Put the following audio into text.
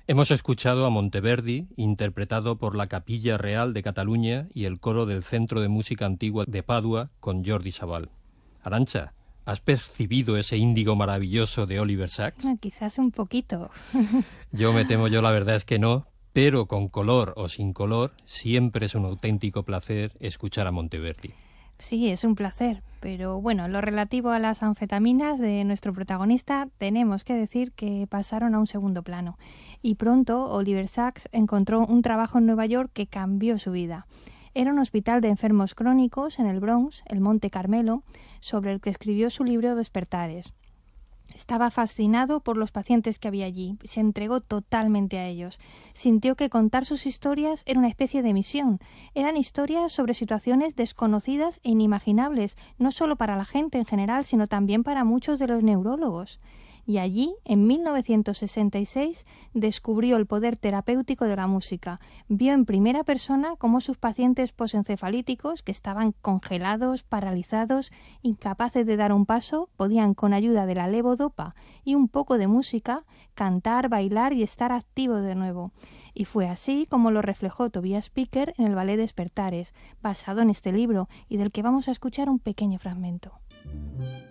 Hemos escuchado a Monteverdi, interpretado por la Capilla Real de Cataluña y el coro del Centro de Música Antigua de Padua con Jordi Sabal. Arantxa, ¿has percibido ese índigo maravilloso de Oliver Sacks? Quizás un poquito. Yo me temo, la verdad es que no, pero con color o sin color, siempre es un auténtico placer escuchar a Monteverdi. Sí, es un placer, pero bueno, en lo relativo a las anfetaminas de nuestro protagonista, tenemos que decir que pasaron a un segundo plano. Y pronto Oliver Sacks encontró un trabajo en Nueva York que cambió su vida. Era un hospital de enfermos crónicos en el Bronx, el Monte Carmelo, sobre el que escribió su libro Despertares. Estaba fascinado por los pacientes que había allí, se entregó totalmente a ellos. Sintió que contar sus historias era una especie de misión. Eran historias sobre situaciones desconocidas e inimaginables, no solo para la gente en general, sino también para muchos de los neurólogos. Y allí, en 1966, descubrió el poder terapéutico de la música. Vio en primera persona cómo sus pacientes posencefalíticos, que estaban congelados, paralizados, incapaces de dar un paso, podían, con ayuda de la levodopa y un poco de música, cantar, bailar y estar activos de nuevo. Y fue así como lo reflejó Tobias Picker en el ballet Despertares, basado en este libro y del que vamos a escuchar un pequeño fragmento.